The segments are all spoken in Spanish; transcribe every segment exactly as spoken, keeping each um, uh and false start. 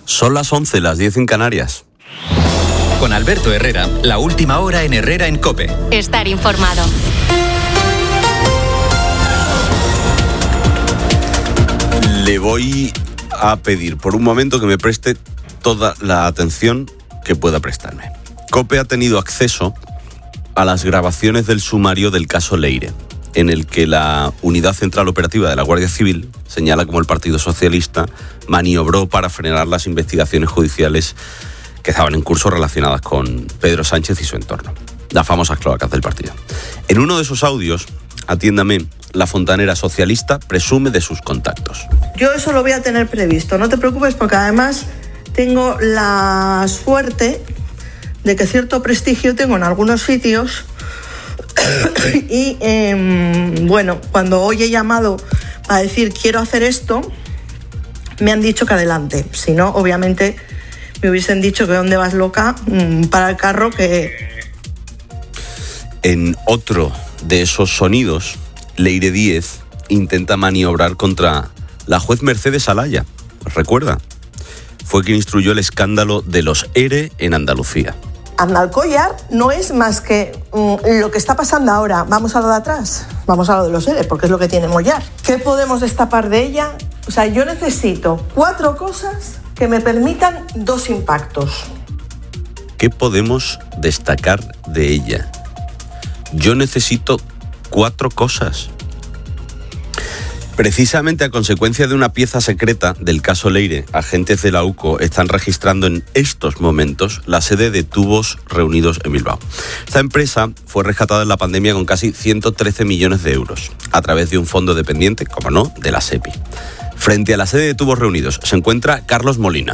Son las once, las diez en Canarias. Con Alberto Herrera, la última hora en Herrera en COPE. Estar informado. Le voy a pedir por un momento que me preste toda la atención que pueda prestarme. COPE ha tenido acceso a las grabaciones del sumario del caso Leire, en el que la Unidad Central Operativa de la Guardia Civil señala cómo el Partido Socialista maniobró para frenar las investigaciones judiciales que estaban en curso relacionadas con Pedro Sánchez y su entorno, las famosas cloacas del partido. En uno de esos audios, atiéndame, la fontanera socialista presume de sus contactos. Yo eso lo voy a tener previsto, no te preocupes, porque además tengo la suerte de que cierto prestigio tengo en algunos sitios y eh, bueno, cuando hoy he llamado a decir quiero hacer esto, me han dicho que adelante. Si no, obviamente me hubiesen dicho que dónde vas, loca, para el carro que... En otro de esos sonidos, Leire Díez intenta maniobrar contra la juez Mercedes Alaya. ¿Recuerda? Fue quien instruyó el escándalo de los ERE en Andalucía. Andalcollar no es más que mm, lo que está pasando ahora. Vamos a lo de atrás, vamos a lo de los ERE, porque es lo que tiene Mollar. ¿Qué podemos destapar de ella? O sea, yo necesito cuatro cosas que me permitan dos impactos. ¿Qué podemos destacar de ella? Yo necesito cuatro cosas. Precisamente a consecuencia de una pieza secreta del caso Leire, agentes de la UCO están registrando en estos momentos la sede de Tubos Reunidos en Bilbao. Esta empresa fue rescatada en la pandemia con casi ciento trece millones de euros, a través de un fondo dependiente, como no, de la SEPI. Frente a la sede de Tubos Reunidos se encuentra Carlos Molina.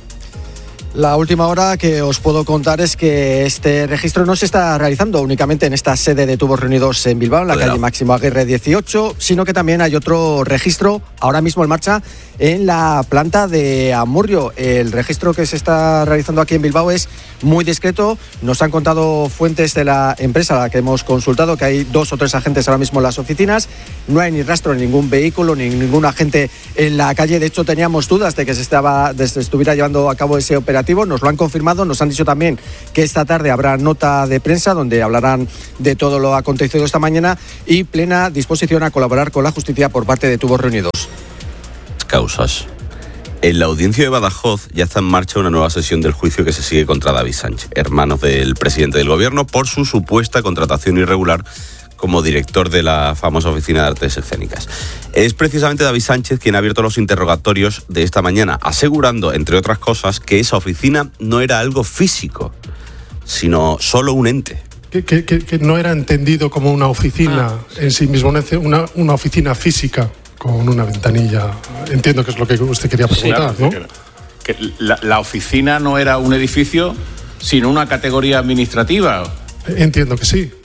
La última hora que os puedo contar es que este registro no se está realizando únicamente en esta sede de Tubos Reunidos en Bilbao, en la calle Máximo Aguirre dieciocho, sino que también hay otro registro ahora mismo en marcha en la planta de Amurrio. El registro que se está realizando aquí en Bilbao es muy discreto. Nos han contado fuentes de la empresa a la que hemos consultado que hay dos o tres agentes ahora mismo en las oficinas. No hay ni rastro de ningún vehículo ni ningún agente en la calle. De hecho, teníamos dudas de que se, estaba, de que se estuviera llevando a cabo ese operativo. Nos lo han confirmado, nos han dicho también que esta tarde habrá nota de prensa donde hablarán de todo lo acontecido esta mañana y plena disposición a colaborar con la justicia por parte de Tubos Reunidos. Causas. En la audiencia de Badajoz ya está en marcha una nueva sesión del juicio que se sigue contra David Sánchez, hermano del presidente del gobierno, por su supuesta contratación irregular como director de la famosa Oficina de Artes Escénicas. Es precisamente David Sánchez quien ha abierto los interrogatorios de esta mañana, asegurando, entre otras cosas, que esa oficina no era algo físico, sino solo un ente. Que, que, que, que no era entendido como una oficina ah. en sí mismo, una, una oficina física con una ventanilla. Entiendo que es lo que usted quería preguntar, sí, claro, ¿no? Que, que la, la oficina no era un edificio, sino una categoría administrativa. Entiendo que sí.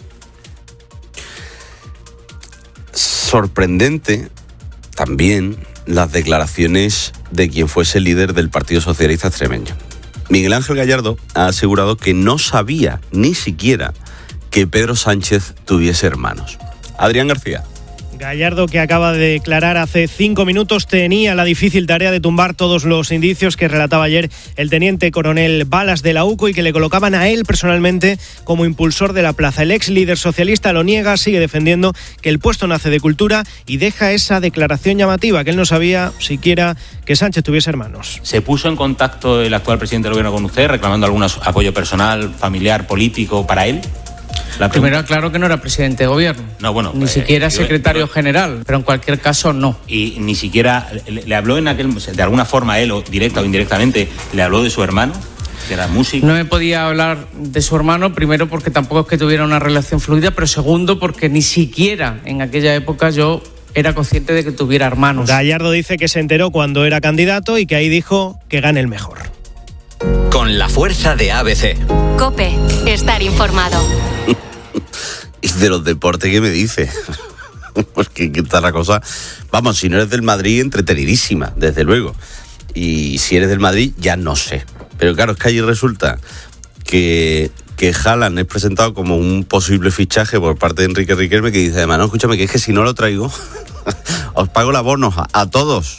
Sorprendente también las declaraciones de quien fuese líder del Partido Socialista extremeño. Miguel Ángel Gallardo ha asegurado que no sabía ni siquiera que Pedro Sánchez tuviese hermanos. Adrián García. Gallardo, que acaba de declarar hace cinco minutos, tenía la difícil tarea de tumbar todos los indicios que relataba ayer el teniente coronel Balas de la UCO y que le colocaban a él personalmente como impulsor de la plaza. El ex líder socialista lo niega, sigue defendiendo que el puesto nace de cultura y deja esa declaración llamativa, que él no sabía siquiera que Sánchez tuviese hermanos. ¿Se puso en contacto el actual presidente del gobierno con usted reclamando algún apoyo personal, familiar, político para él? La Primero, claro que no era presidente de gobierno. No, bueno. Ni eh, siquiera yo, secretario pero, general, pero en cualquier caso no. Y ni siquiera le, le habló en aquel, de alguna forma él, o directa o indirectamente, le habló de su hermano, de la música. No me podía hablar de su hermano, primero porque tampoco es que tuviera una relación fluida, pero segundo porque ni siquiera en aquella época yo era consciente de que tuviera hermanos. Gallardo dice que se enteró cuando era candidato y que ahí dijo que gane el mejor. Con la fuerza de A B C. COPE, estar informado. ¿Y de los deportes qué me dice? Pues que, que está la cosa. Vamos, si no eres del Madrid, entretenidísima, desde luego. Y si eres del Madrid, ya no sé. Pero claro, es que allí resulta que, que Haaland es presentado como un posible fichaje por parte de Enrique Riquelme, que dice, además, no, escúchame, que es que si no lo traigo, os pago el abono a, a todos.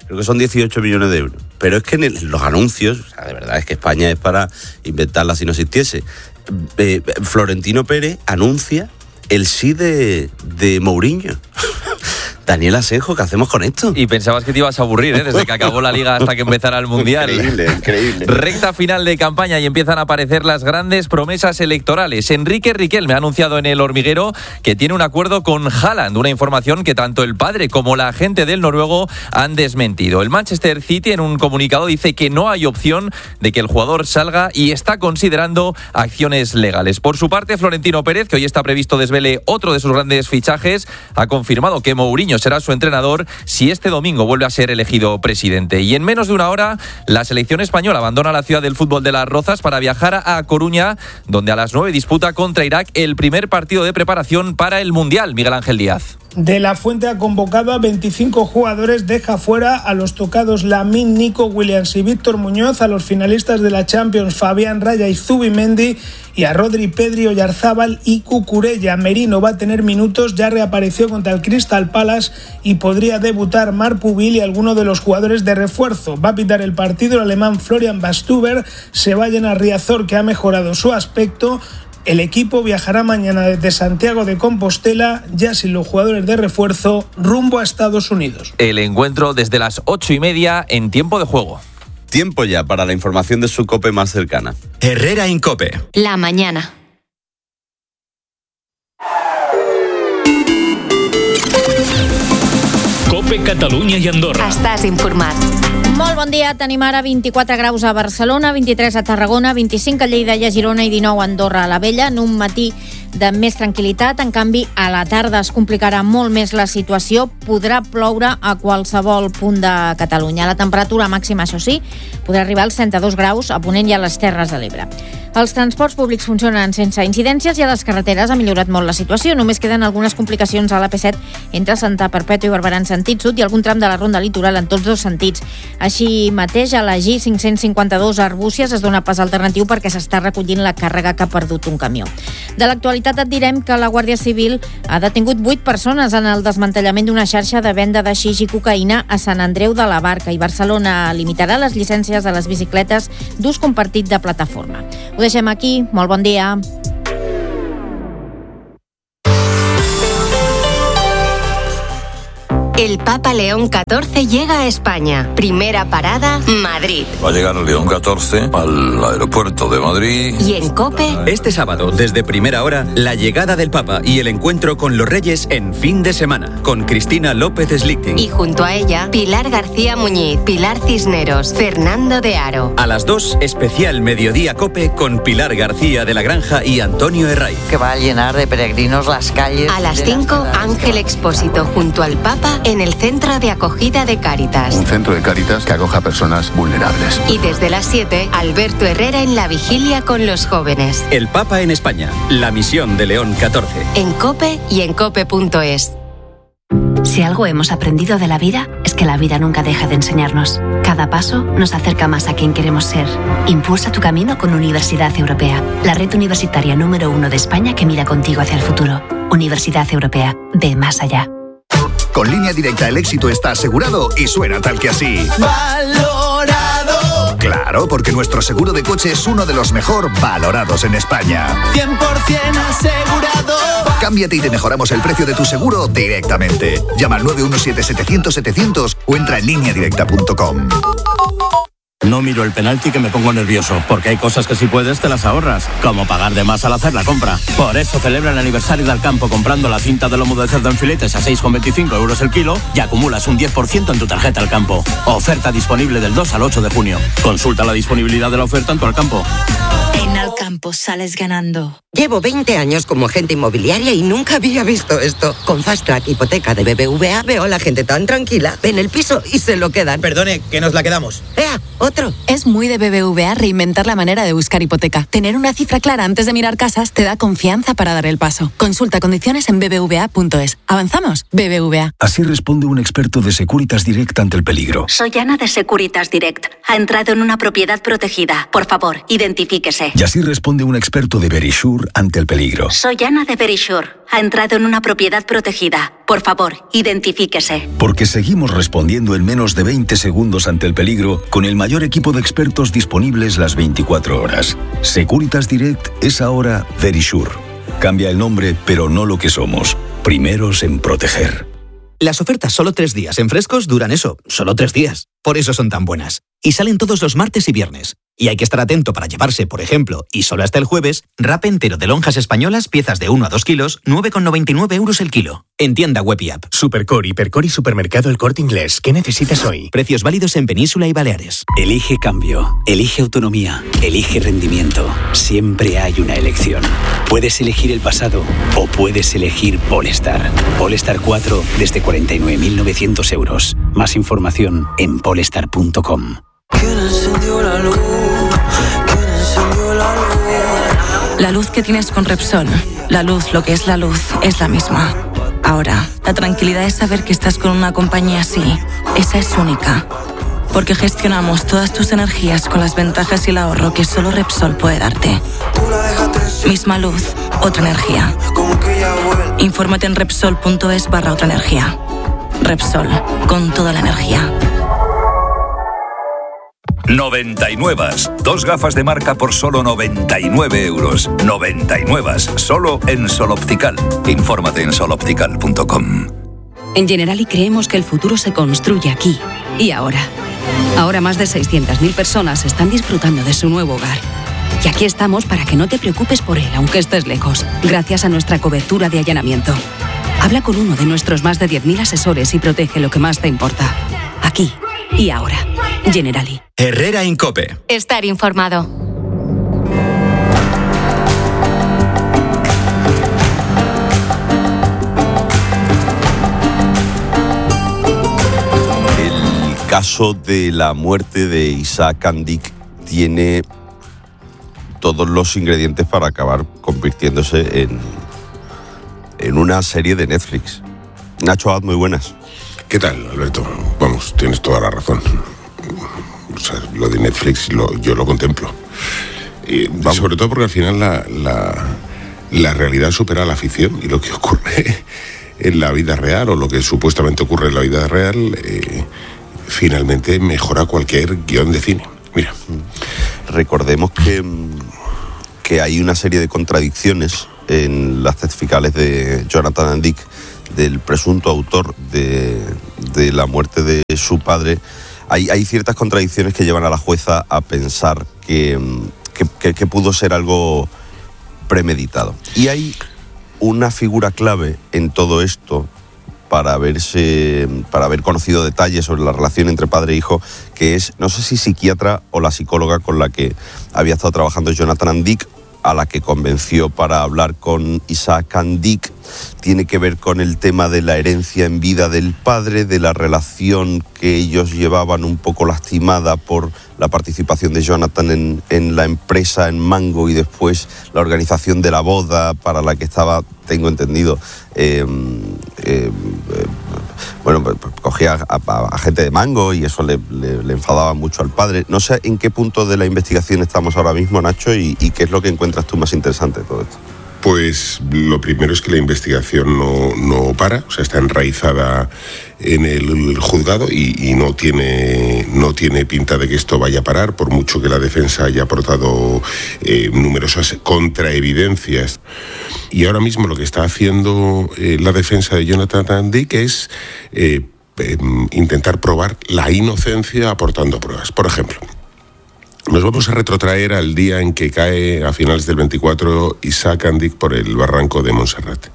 creo que son dieciocho millones de euros. Pero es que en el, los anuncios, o sea, de verdad es que España es para inventarla si no existiese. Eh, Florentino Pérez anuncia el sí de, de Mourinho. Daniel Asenjo, ¿qué hacemos con esto? Y pensabas que te ibas a aburrir, ¿eh? Desde que acabó la Liga hasta que empezara el Mundial. Increíble, increíble. Recta final de campaña y empiezan a aparecer las grandes promesas electorales. Enrique Riquelme ha anunciado en El Hormiguero que tiene un acuerdo con Haaland, una información que tanto el padre como la agente del noruego han desmentido. El Manchester City en un comunicado dice que no hay opción de que el jugador salga y está considerando acciones legales. Por su parte, Florentino Pérez, que hoy está previsto desvele otro de sus grandes fichajes, ha confirmado que Mourinho será su entrenador si este domingo vuelve a ser elegido presidente. Y en menos de una hora, la selección española abandona la ciudad del fútbol de Las Rozas para viajar a Coruña, donde a las nueve disputa contra Irak el primer partido de preparación para el Mundial. Miguel Ángel Díaz. De la Fuente ha convocado a veinticinco jugadores, deja fuera a los tocados Lamine, Nico Williams y Víctor Muñoz, a los finalistas de la Champions Fabián Raya y Zubimendi, y a Rodri, Pedri, Oyarzábal y Cucurella. Merino va a tener minutos, ya reapareció contra el Crystal Palace y podría debutar Marc Pubil y alguno de los jugadores de refuerzo. Va a pitar el partido el alemán Florian Bastuber, se va a llenar Riazor, que ha mejorado su aspecto. El equipo viajará mañana desde Santiago de Compostela, ya sin los jugadores de refuerzo, rumbo a Estados Unidos. El encuentro desde las ocho y media en tiempo de juego. Tiempo ya para la información de su COPE más cercana. Herrera en COPE. La mañana. COPE Catalunya i Andorra. Estàs informat. Molt bon dia, tenim ara vint-i-quatre graus a Barcelona, vint-i-tres a Tarragona, vint-i-cinc a Lleida i a Girona i dinou a Andorra a la Vella, en un matí de més tranquil·litat. En canvi, a la tarda es complicarà molt més la situació, podrà ploure a qualsevol punt de Catalunya. La temperatura màxima, això sí, podrà arribar als trenta-dos graus a Ponent i a les Terres de l'Ebre. Els transports públics funcionen sense incidències i a les carreteres ha millorat molt la situació. Només queden algunes complicacions a l'A P set entre Santa Perpètua i Barberà en sentit sud i algun tram de la ronda litoral en tots dos sentits. Així mateix, a la G cinc-cents cinquanta-dos a Arbúcies es dona pas alternatiu perquè s'està recollint la càrrega que ha perdut un camió. De l'actualitat et direm que la Guàrdia Civil ha detingut vuit persones en el desmantellament d'una xarxa de venda de xix i cocaïna a Sant Andreu de la Barca, i Barcelona limitarà les llicències de les bicicletes d'ús compartit de plataforma. Ho deixem aquí. Molt bon dia. El Papa León catorce llega a España. Primera parada, Madrid. Va a llegar el León catorce al aeropuerto de Madrid. Y en COPE... Este sábado, desde primera hora, la llegada del Papa y el encuentro con los Reyes en fin de semana, con Cristina López Slichting. Y junto a ella, Pilar García Muñiz, Pilar Cisneros, Fernando de Aro. A las dos, especial Mediodía COPE con Pilar García de la Granja y Antonio Herraiz. Que va a llenar de peregrinos las calles. A las cinco, Ángel Expósito junto al Papa en el Centro de Acogida de Cáritas. Un centro de Cáritas que acoja a personas vulnerables. Y desde las siete, Alberto Herrera en la vigilia con los jóvenes. El Papa en España, la misión de León catorce. En COPE y en cope punto es. Si algo hemos aprendido de la vida, es que la vida nunca deja de enseñarnos. Cada paso nos acerca más a quien queremos ser. Impulsa tu camino con Universidad Europea, la red universitaria número uno de España que mira contigo hacia el futuro. Universidad Europea, ve más allá. Con Línea Directa el éxito está asegurado y suena tal que así. ¡Valorado! Claro, porque nuestro seguro de coche es uno de los mejor valorados en España. cien por ciento asegurado. Cámbiate y te mejoramos el precio de tu seguro directamente. Llama al nueve uno siete, setecientos, setecientos o entra en línea directa punto com. No miro el penalti que me pongo nervioso, porque hay cosas que si puedes te las ahorras, como pagar de más al hacer la compra. Por eso celebra el aniversario del campo comprando la cinta de lomo de cerdo en filetes a seis con veinticinco euros el kilo y acumulas un diez por ciento en tu tarjeta al campo. Oferta disponible del dos al ocho de junio. Consulta la disponibilidad de la oferta en tu Alcampo. En Alcampo sales ganando. Llevo veinte años como agente inmobiliaria y nunca había visto esto. Con Fast Track Hipoteca de B B V A veo a la gente tan tranquila. Ven el piso y se lo quedan. Perdone, que nos la quedamos. ¡Ea! Otro. Es muy de B B V A reinventar la manera de buscar hipoteca. Tener una cifra clara antes de mirar casas te da confianza para dar el paso. Consulta condiciones en b b v a punto es. ¿Avanzamos? B B V A. Así responde un experto de Securitas Direct ante el peligro. Soy Ana de Securitas Direct. Ha entrado en una propiedad protegida. Por favor, identifíquese. Y así responde un experto de Verisure ante el peligro. Soy Ana de Verisure. Ha entrado en una propiedad protegida. Por favor, identifíquese. Porque seguimos respondiendo en menos de veinte segundos ante el peligro con el mayor equipo de expertos disponibles las veinticuatro horas. Securitas Direct es ahora Verisure. Cambia el nombre, pero no lo que somos. Primeros en proteger. Las ofertas solo tres días en Frescos duran eso, solo tres días. Por eso son tan buenas. Y salen todos los martes y viernes. Y hay que estar atento para llevarse, por ejemplo, y solo hasta el jueves, wrap entero de lonjas españolas, piezas de uno a dos kilos, nueve con noventa y nueve euros el kilo. En tienda web y app. Supercore, Hipercore y Supermercado El Corte Inglés. ¿Qué necesitas hoy? Precios válidos en Península y Baleares. Elige cambio, elige autonomía, elige rendimiento. Siempre hay una elección. Puedes elegir el pasado o puedes elegir Polestar. Polestar cuatro desde cuarenta y nueve mil novecientos euros. Más información en polestar punto com. ¿Quién encendió la luz? ¿Quién encendió la luz? La luz que tienes con Repsol, la luz, lo que es la luz, es la misma. Ahora, la tranquilidad es saber que estás con una compañía así. Esa es única. Porque gestionamos todas tus energías con las ventajas y el ahorro que solo Repsol puede darte. Misma luz, otra energía. Infórmate en Repsol punto es barra otra energía. Repsol, con toda la energía. noventa y nueve. Dos gafas de marca por solo noventa y nueve euros. noventa y nueve. Solo en Sol Optical. Infórmate en sol optical punto com. En Generali creemos que el futuro se construye aquí y ahora. Ahora más de seiscientas mil personas están disfrutando de su nuevo hogar. Y aquí estamos para que no te preocupes por él, aunque estés lejos, gracias a nuestra cobertura de allanamiento. Habla con uno de nuestros más de diez mil asesores y protege lo que más te importa. Aquí y ahora. Generali. Herrera Incope. Estar informado. El caso de la muerte de Isaac Andic tiene todos los ingredientes para acabar convirtiéndose en, en una serie de Netflix. Nacho Abad, muy buenas. ¿Qué tal, Alberto? Vamos, tienes toda la razón. O sea, lo de Netflix lo, yo lo contemplo. Y sobre todo porque al final la, la, la realidad supera la ficción y lo que ocurre en la vida real o lo que supuestamente ocurre en la vida real eh, finalmente mejora cualquier guión de cine. Mira. Recordemos que, que hay una serie de contradicciones en las testificales de Jonathan Andic, del presunto autor de, de la muerte de su padre. Hay, hay ciertas contradicciones que llevan a la jueza a pensar que, que, que, que pudo ser algo premeditado. Y hay una figura clave en todo esto para haberse, para haber conocido detalles sobre la relación entre padre e hijo, que es, no sé si psiquiatra o la psicóloga con la que había estado trabajando Jonathan Andic, a la que convenció para hablar con Isaac Andic. Tiene que ver con el tema de la herencia en vida del padre, de la relación que ellos llevaban un poco lastimada por la participación de Jonathan en, en la empresa, en Mango, y después la organización de la boda para la que estaba, tengo entendido, eh, eh, eh, bueno, cogía a, a, a gente de Mango y eso le, le, le enfadaba mucho al padre. No sé en qué punto de la investigación estamos ahora mismo, Nacho, y, y qué es lo que encuentras tú más interesante de todo esto. Pues lo primero es que la investigación no, no para, o sea, está enraizada en el juzgado y, y no tiene, no tiene pinta de que esto vaya a parar, por mucho que la defensa haya aportado eh, numerosas contraevidencias. Y ahora mismo lo que está haciendo eh, la defensa de Jonathan Andic es eh, eh, intentar probar la inocencia aportando pruebas. Por ejemplo, nos vamos a retrotraer al día en que cae, a finales del veinticuatro, Isaac Andic por el barranco de Montserrat.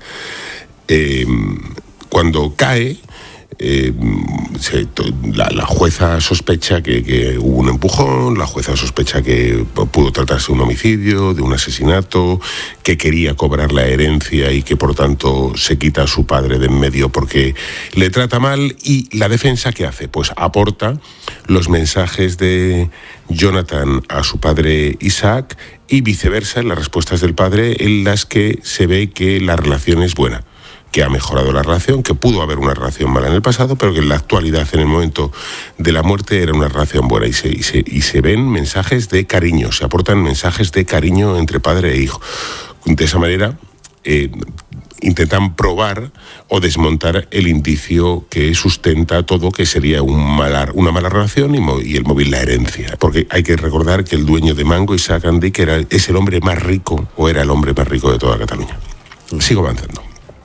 Eh, cuando cae, eh, se, la, la jueza sospecha que, que hubo un empujón, la jueza sospecha que pudo tratarse de un homicidio, de un asesinato, que quería cobrar la herencia y que por tanto se quita a su padre de en medio porque le trata mal. Y la defensa, ¿qué hace? Pues aporta los mensajes de Jonathan a su padre Isaac y viceversa, en las respuestas del padre en las que se ve que la relación es buena, que ha mejorado la relación, que pudo haber una relación mala en el pasado, pero que en la actualidad, en el momento de la muerte, era una relación buena. Y se, y se, y se ven mensajes de cariño, se aportan mensajes de cariño entre padre e hijo. De esa manera, eh, intentan probar o desmontar el indicio que sustenta todo, que sería un mala, una mala relación y, mo, y el móvil la herencia. Porque hay que recordar que el dueño de Mango, Isaac Andic, era, es el hombre más rico, o era el hombre más rico de toda Cataluña. Sigo avanzando.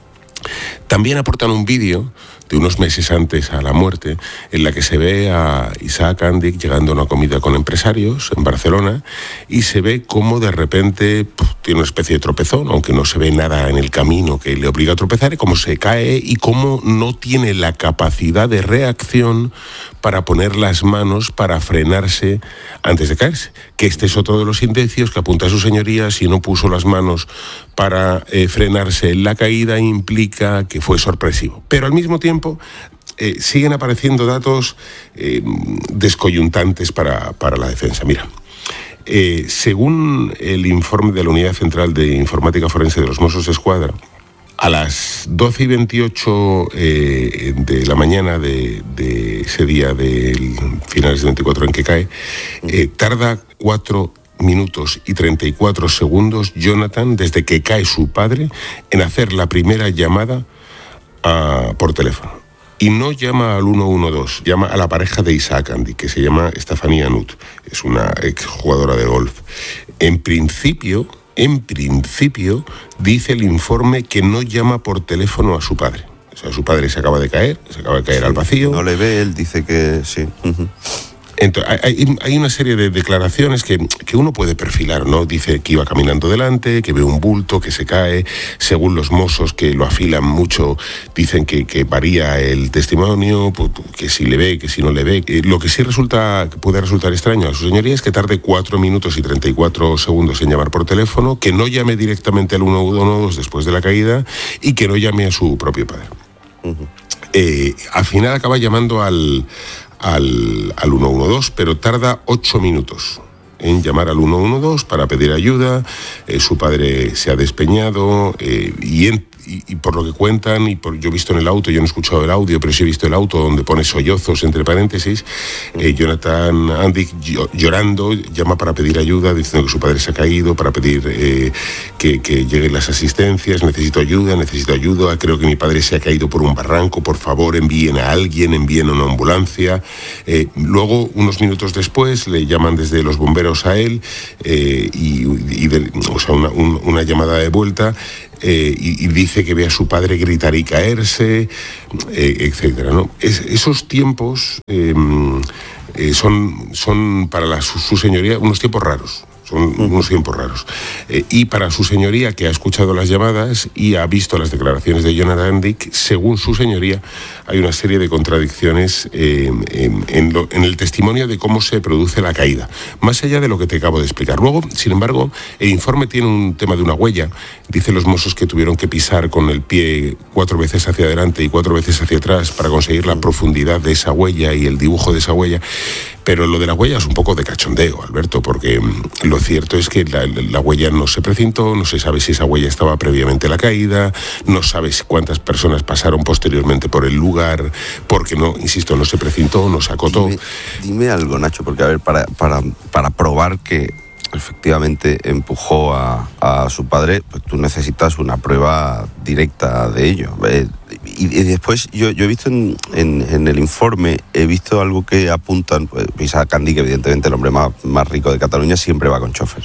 También aportan un vídeo de unos meses antes a la muerte, en la que se ve a Isaac Andic llegando a una comida con empresarios en Barcelona, y se ve cómo de repente puf, tiene una especie de tropezón, aunque no se ve nada en el camino que le obliga a tropezar, y cómo se cae y cómo no tiene la capacidad de reacción para poner las manos para frenarse antes de caerse. Que este es otro de los indicios que apunta a su señoría: si no puso las manos para eh, frenarse en la caída, implica que fue sorpresivo. Pero al mismo tiempo eh, siguen apareciendo datos eh, descoyuntantes para, para la defensa. Mira, eh, según el informe de la Unidad Central de Informática Forense de los Mossos d'Esquadra, a las doce y veintiocho eh, de la mañana de, de ese día del finales de veinticuatro en que cae, eh, tarda cuatro minutos y treinta y cuatro segundos Jonathan, desde que cae su padre, en hacer la primera llamada a, por teléfono. Y no llama al uno uno dos, llama a la pareja de Isaac Andic, que se llama Estefanía Nut, es una exjugadora de golf. En principio, en principio, dice el informe que no llama por teléfono a su padre. O sea, su padre se acaba de caer, se acaba de caer sí, al vacío. No le ve, él dice que sí. Uh-huh. Entonces, hay, hay una serie de declaraciones que, que uno puede perfilar, ¿no? Dice que iba caminando delante, que ve un bulto, que se cae. Según los mozos, que lo afilan mucho, dicen que, que varía el testimonio, que si le ve, que si no le ve. Lo que sí resulta, puede resultar extraño a su señoría es que tarde cuatro minutos y treinta y cuatro segundos en llamar por teléfono, que no llame directamente al uno uno dos después de la caída y que no llame a su propio padre. Uh-huh. Eh, al final acaba llamando al... Al, al uno uno dos, pero tarda ocho minutos en llamar al uno uno dos para pedir ayuda. Eh, su padre se ha despeñado eh, y, en, y, y por lo que cuentan, y por, yo he visto en el auto, yo no he escuchado el audio, pero sí he visto el auto donde pone sollozos entre paréntesis, eh, Jonathan Andic llorando llama para pedir ayuda, diciendo que su padre se ha caído, para pedir eh, que, que lleguen las asistencias. Necesito ayuda, necesito ayuda, creo que mi padre se ha caído por un barranco, por favor envíen a alguien, envíen a una ambulancia. Eh, luego, unos minutos después, le llaman desde los bomberos a él, eh, y, y de, o sea, una, un, una llamada de vuelta, eh, y, y dice que ve a su padre gritar y caerse, eh, etcétera, ¿no? Es, esos tiempos eh, eh, son, son para la, su, su señoría unos tiempos raros. Son unos tiempos raros. Eh, y para su señoría, que ha escuchado las llamadas y ha visto las declaraciones de Jonathan Andic, según su señoría, hay una serie de contradicciones eh, en, en, lo, en el testimonio de cómo se produce la caída, más allá de lo que te acabo de explicar. Luego, sin embargo, el informe tiene un tema de una huella. Dicen los mozos que tuvieron que pisar con el pie cuatro veces hacia adelante y cuatro veces hacia atrás para conseguir la profundidad de esa huella y el dibujo de esa huella. Pero lo de la huella es un poco de cachondeo, Alberto, porque lo cierto es que la, la huella no se precintó, no se sabe si esa huella estaba previamente a la caída, no sabes cuántas personas pasaron posteriormente por el lugar, porque no, insisto, no se precintó, no se acotó. Dime, dime algo, Nacho, porque a ver, para, para, para probar que efectivamente empujó a, a su padre, pues tú necesitas una prueba directa de ello. Eh, y, y después yo, yo he visto en, en, en el informe, he visto algo que apuntan, pues, Isaac Andic, evidentemente el hombre más, más rico de Cataluña, siempre va con chofer.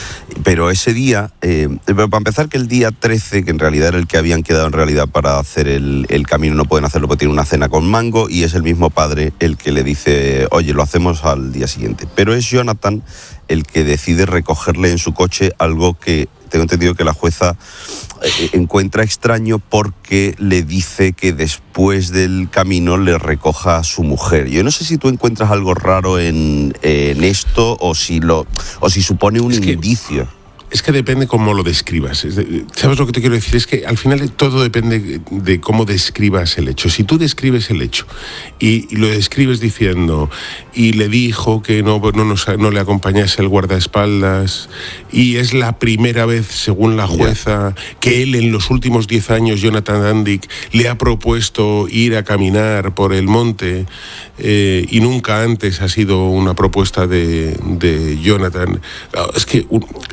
Pero ese día, eh, pero para empezar que el día trece, que en realidad era el que habían quedado en realidad para hacer el, el camino, no pueden hacerlo porque tiene una cena con Mango, y es el mismo padre el que le dice, oye, lo hacemos al día siguiente. Pero es Jonathan el que decide recogerle en su coche, algo que tengo entendido que la jueza eh, encuentra extraño, porque le dice que después del camino le recoja a su mujer. Yo no sé si tú encuentras algo raro en, en esto, o si, lo, o si supone un es indicio. Que... Es que depende cómo lo describas. ¿Sabes lo que te quiero decir? Es que al final todo depende de cómo describas el hecho. Si tú describes el hecho y, y lo describes diciendo, y le dijo que no, no, nos, no le acompañase el guardaespaldas, y es la primera vez, según la jueza, que él en los últimos diez años, Jonathan Andic, le ha propuesto ir a caminar por el monte, eh, y nunca antes ha sido una propuesta de, de Jonathan. Es que un, siempre tiene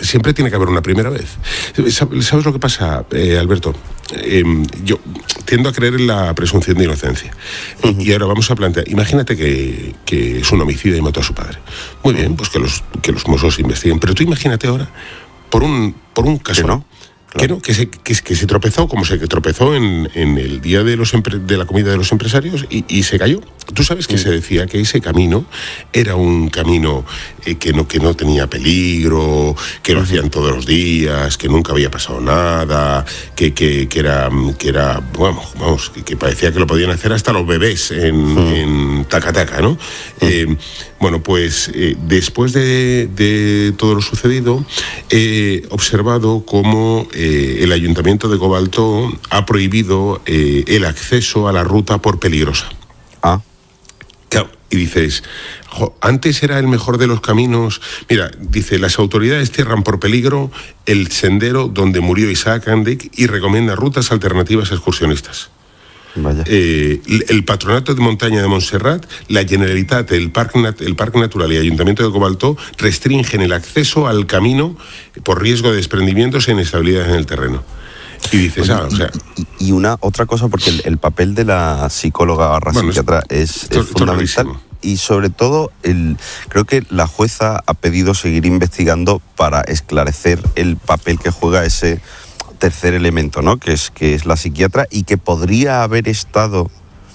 tiene que haber una primera vez. ¿Sabes lo que pasa, eh, Alberto? Eh, yo tiendo a creer en la presunción de inocencia. Uh-huh. Y ahora vamos a plantear, imagínate que, que es un homicida y mató a su padre. Muy bien, pues que los, que los Mossos investiguen. Pero tú imagínate ahora, por un, por un caso... ¿No? Que, no, que, se, que, que se tropezó como se que tropezó en, en el día de, los empre, de la comida de los empresarios y, y se cayó. Tú sabes que sí. Se decía que ese camino era un camino eh, que, no, que no tenía peligro, que lo hacían todos los días, que nunca había pasado nada, que, que, que era, que era vamos, vamos que, que parecía que lo podían hacer hasta los bebés en, sí. en Tacataca, ¿no? Sí. Eh, bueno, pues eh, después de, de todo lo sucedido, he observado cómo eh, el Ayuntamiento de Cobalto ha prohibido eh, el acceso a la ruta por peligrosa. Ah. Claro, y dices, jo, antes era el mejor de los caminos. Mira, dice, las autoridades cierran por peligro el sendero donde murió Isaac Andic y recomienda rutas alternativas a excursionistas. Vaya. Eh, el Patronato de Montaña de Montserrat, la Generalitat, el Parque, Nat- el Parque Natural y el Ayuntamiento de Cobalto restringen el acceso al camino por riesgo de desprendimientos e inestabilidad en el terreno. Y dices, Oye, ah, o sea... Y, y una otra cosa, porque el, el papel de la psicóloga barra bueno, psiquiatra es, esto, es fundamental. Y sobre todo, el, creo que la jueza ha pedido seguir investigando para esclarecer el papel que juega ese tercer elemento, ¿no? Que es, que es la psiquiatra y que podría haber estado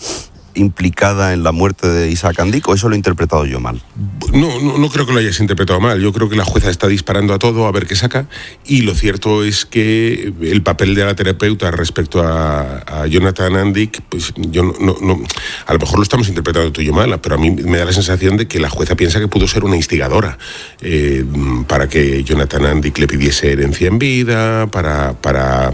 implicada en la muerte de Isaac Andic, ¿o eso lo he interpretado yo mal? No, no, no creo que lo hayas interpretado mal. Yo creo que la jueza está disparando a todo a ver qué saca, y lo cierto es que el papel de la terapeuta respecto a, a Jonathan Andic, pues yo no, no, no, a lo mejor lo estamos interpretando tú y yo mal, pero a mí me da la sensación de que la jueza piensa que pudo ser una instigadora eh, para que Jonathan Andic le pidiese herencia en vida, para... para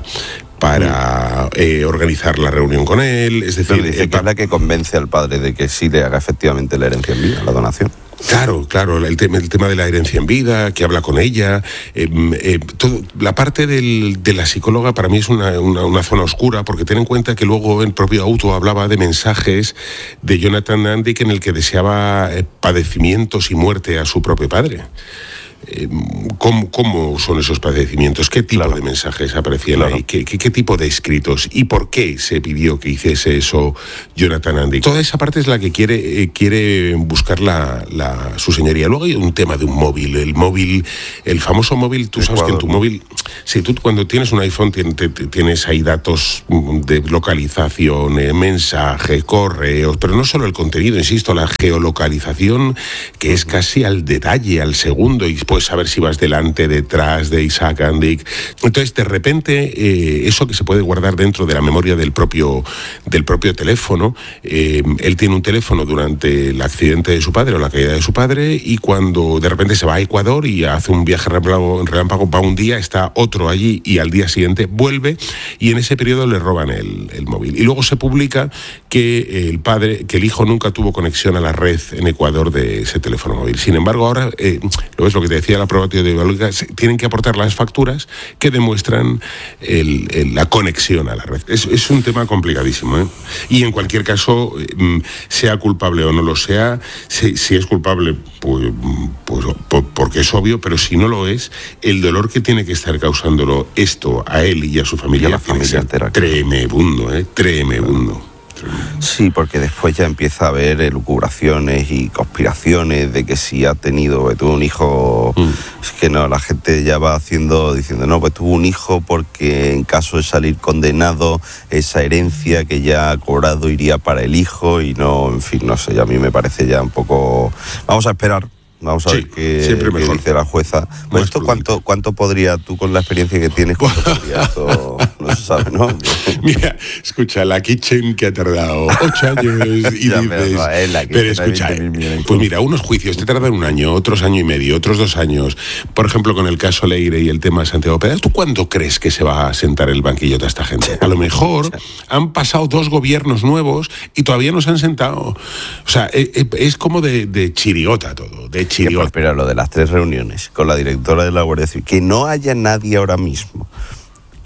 para eh, organizar la reunión con él, es decir... Pero dice eh, que es la que convence al padre de que sí le haga efectivamente la herencia en vida, la donación. Claro, claro, el tema, el tema de la herencia en vida, que habla con ella, eh, eh, todo, la parte del, de la psicóloga para mí es una, una, una zona oscura, porque ten en cuenta que luego el propio auto hablaba de mensajes de Jonathan Andic en el que deseaba eh, padecimientos y muerte a su propio padre. ¿Cómo, ¿Cómo son esos padecimientos? ¿Qué tipo claro. de mensajes aparecían claro. ahí? ¿Qué, qué, ¿Qué tipo de escritos? ¿Y por qué se pidió que hiciese eso Jonathan Andic? Toda esa parte es la que quiere, eh, quiere buscar la, la, su señoría. Luego hay un tema de un móvil. El móvil, el famoso móvil, tú sabes que en tu móvil... Si tú cuando tienes un iPhone tienes ahí datos de localización, eh, mensaje, correos, pero no solo el contenido, insisto, la geolocalización, que es casi al detalle, al segundo, y puedes saber si vas delante, detrás de Isaac Andic. Entonces, de repente, eh, eso que se puede guardar dentro de la memoria del propio, del propio teléfono, eh, él tiene un teléfono durante el accidente de su padre o la caída de su padre, y cuando de repente se va a Ecuador y hace un viaje relámpago, relámpago va un día, está otro allí, y al día siguiente vuelve, y en ese periodo le roban el, el móvil. Y luego se publica que el padre, que el hijo nunca tuvo conexión a la red en Ecuador de ese teléfono móvil. Sin embargo, ahora, eh, lo es lo que te decía la prueba biológica, tienen que aportar las facturas que demuestran el, el, la conexión a la red. Es, es un tema complicadísimo, ¿eh? Y en cualquier caso, eh, sea culpable o no lo sea, si, si es culpable, pues, pues por, porque es obvio, pero si no lo es, el dolor que tiene que estar causándolo esto a él y a su familia, y a la familia entera, tremebundo, ¿eh? Tremebundo. Sí, porque después ya empieza a haber elucubraciones y conspiraciones de que si ha tenido, tuvo un hijo, mm. es que no, la gente ya va haciendo, diciendo, no, pues tuvo un hijo porque en caso de salir condenado, esa herencia que ya ha cobrado iría para el hijo, y no, en fin, no sé, a mí me parece ya un poco... Vamos a esperar. Vamos a sí, ver qué, qué dice la jueza. Pues esto, ¿cuánto, ¿cuánto podría, tú con la experiencia que tienes, cuánto podría esto? No se sabe, ¿no? Mira, escucha, la Kitchen que ha tardado ocho años y ya, dices... Pero, eh, la pero escucha, pues mira, unos juicios te tardan un año, otros año y medio, otros dos años. Por ejemplo, con el caso Leire y el tema Santiago Pedraza, ¿tú cuándo crees que se va a sentar el banquillo de esta gente? A lo mejor han pasado dos gobiernos nuevos y todavía no se han sentado. O sea, es como de, de chirigota todo, de chirigota. Pero lo de las tres reuniones con la directora de la Guardia Civil, que no haya nadie ahora mismo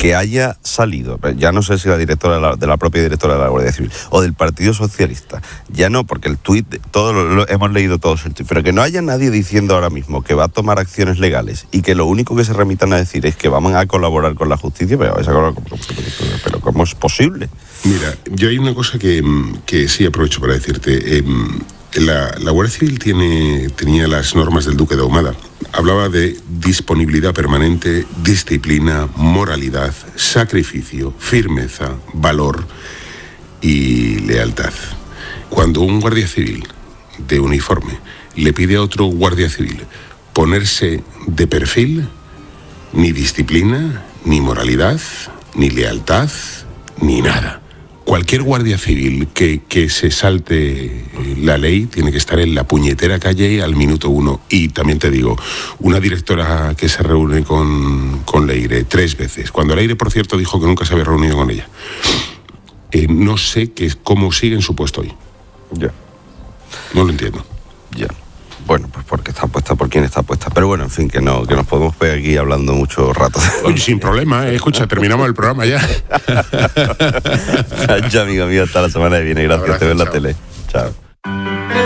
que haya salido, ya no sé si la directora de la, de la propia directora de la Guardia Civil o del Partido Socialista, ya no, porque el tuit, todo lo, lo, hemos leído todos el tuit, pero que no haya nadie diciendo ahora mismo que va a tomar acciones legales y que lo único que se remitan a decir es que van a colaborar con la justicia, pero, pero, pero ¿cómo es posible? Mira, yo hay una cosa que, que sí aprovecho para decirte. Eh, la, la Guardia Civil tiene, tenía las normas del Duque de Ahumada. Hablaba de disponibilidad permanente, disciplina, moralidad, sacrificio, firmeza, valor y lealtad. Cuando un guardia civil de uniforme le pide a otro guardia civil ponerse de perfil, ni disciplina, ni moralidad, ni lealtad, ni nada. Cualquier guardia civil que, que se salte la ley tiene que estar en la puñetera calle al minuto uno. Y también te digo, una directora que se reúne con, con Leire tres veces, cuando Leire, por cierto, dijo que nunca se había reunido con ella, eh, no sé qué, cómo sigue en su puesto hoy. Ya. No lo entiendo. Ya. Bueno, pues porque está puesta por quien está puesta. Pero bueno, en fin, que no, que nos podemos pegar aquí hablando mucho rato. Oye, sin problema, ¿eh? Escucha, terminamos el programa ya. Ya, amigo mío, hasta la semana que viene. Gracias, te veo en la tele. Chao.